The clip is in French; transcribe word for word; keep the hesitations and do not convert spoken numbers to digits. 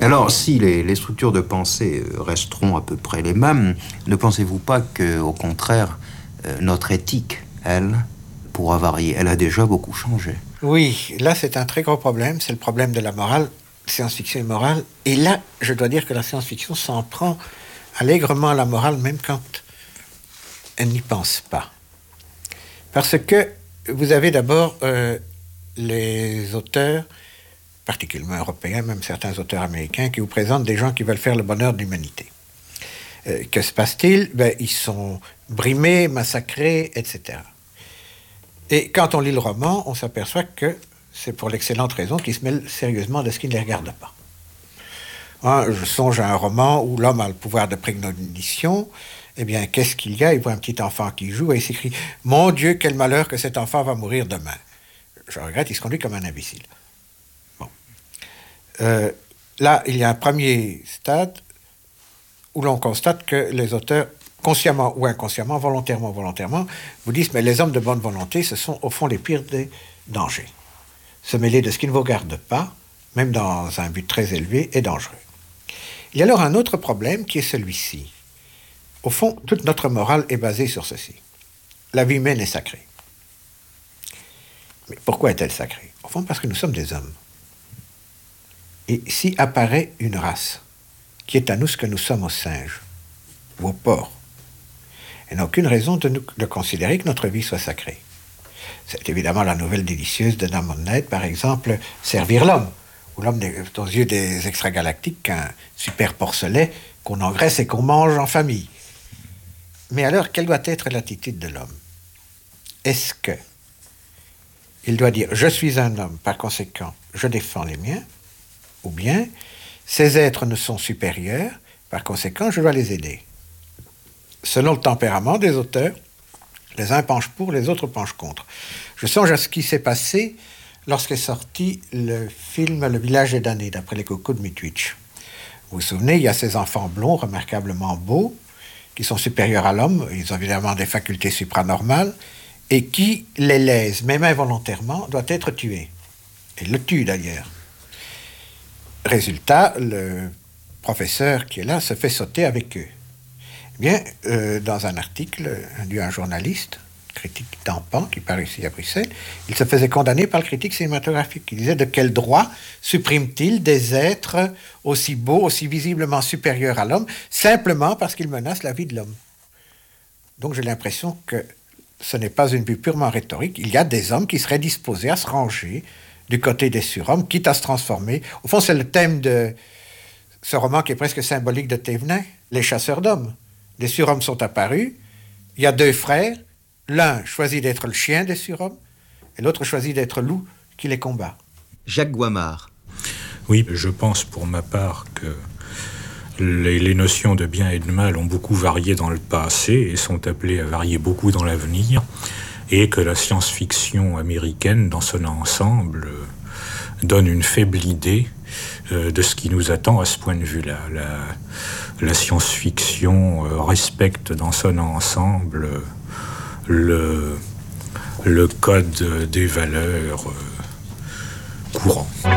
Alors, si les, les structures de pensée resteront à peu près les mêmes, ne pensez-vous pas qu'au contraire, euh, notre éthique, elle, pourra varier? Elle a déjà beaucoup changé. Oui, là c'est un très gros problème, c'est le problème de la morale, science-fiction et morale. Et là, je dois dire que la science-fiction s'en prend allègrement à la morale, même quand elle n'y pense pas. Parce que vous avez d'abord euh, les auteurs, particulièrement européens, même certains auteurs américains, qui vous présentent des gens qui veulent faire le bonheur de l'humanité. Euh, que se passe-t-il? Ben, ils sont brimés, massacrés, et cetera. Et quand on lit le roman, on s'aperçoit que c'est pour l'excellente raison qu'ils se mêlent sérieusement de ce qui ne les regarde pas. Hein, je songe à un roman où l'homme a le pouvoir de prémonition. Eh bien, qu'est-ce qu'il y a? Il voit un petit enfant qui joue et il s'écrie « Mon Dieu, quel malheur que cet enfant va mourir demain !» Je regrette, il se conduit comme un imbécile. Bon. Euh, là, il y a un premier stade où l'on constate que les auteurs, consciemment ou inconsciemment, volontairement ou volontairement, vous disent « Mais les hommes de bonne volonté, ce sont au fond les pires des dangers. Se mêler de ce qui ne vous regarde pas, même dans un but très élevé, est dangereux. » Il y a alors un autre problème qui est celui-ci. Au fond, toute notre morale est basée sur ceci. La vie humaine est sacrée. Mais pourquoi est-elle sacrée? Au fond, parce que nous sommes des hommes. Et si apparaît une race qui est à nous ce que nous sommes aux singes ou aux porcs, elle n'a aucune raison de, nous, de considérer que notre vie soit sacrée. C'est évidemment la nouvelle délicieuse de Namonnet, par exemple, Servir l'homme, où l'homme n'est aux yeux des extragalactiques qu'un super porcelet qu'on engraisse et qu'on mange en famille. Mais alors, quelle doit être l'attitude de l'homme? Est-ce que il doit dire « Je suis un homme, par conséquent, je défends les miens » ou bien « Ces êtres ne sont supérieurs, par conséquent, je dois les aider ». Selon le tempérament des auteurs, les uns penchent pour, les autres penchent contre. Je songe à ce qui s'est passé lorsqu'est sorti le film « Le village des damnés » d'après les cocos de Mitwitch. Vous vous souvenez, il y a ces enfants blonds remarquablement beaux qui sont supérieurs à l'homme, ils ont évidemment des facultés supranormales, et qui les lèsent, même involontairement, doit être tué. Et le tue d'ailleurs. Résultat, le professeur qui est là se fait sauter avec eux. Eh bien, euh, dans un article lu un journaliste, critique Dampan, qui paraît ici à Bruxelles, il se faisait condamner par le critique cinématographique. Il disait de quel droit supprime-t-il des êtres aussi beaux, aussi visiblement supérieurs à l'homme, simplement parce qu'ils menacent la vie de l'homme. Donc j'ai l'impression que ce n'est pas une vue purement rhétorique. Il y a des hommes qui seraient disposés à se ranger du côté des surhommes, quitte à se transformer. Au fond, c'est le thème de ce roman qui est presque symbolique de Thévenin, Les chasseurs d'hommes. Les surhommes sont apparus, il y a deux frères, l'un choisit d'être le chien des surhommes, et l'autre choisit d'être loup qui les combat. Jacques Guamard. Oui, je pense pour ma part que les, les notions de bien et de mal ont beaucoup varié dans le passé et sont appelées à varier beaucoup dans l'avenir, et que la science-fiction américaine, dans son ensemble, donne une faible idée euh, de ce qui nous attend à ce point de vue-là. La, la science-fiction euh, respecte dans son ensemble euh, le, le code des valeurs euh, courants.